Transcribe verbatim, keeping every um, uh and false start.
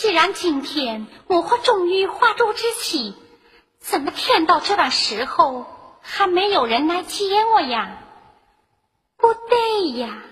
既然今天我和终于花烛之期，怎么天到这段时候还没有人来接我呀？不对呀，